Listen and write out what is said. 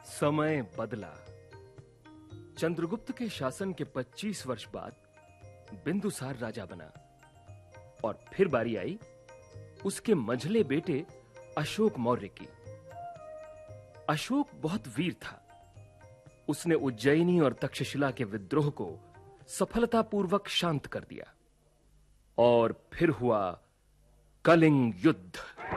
समय बदला। चंद्रगुप्त के शासन के 25 वर्ष बाद बिंदुसार राजा बना और फिर बारी आई उसके मंझले बेटे अशोक मौर्य की। अशोक बहुत वीर था। उसने उज्जैनी और तक्षशिला के विद्रोह को सफलतापूर्वक शांत कर दिया और फिर हुआ कलिंग युद्ध।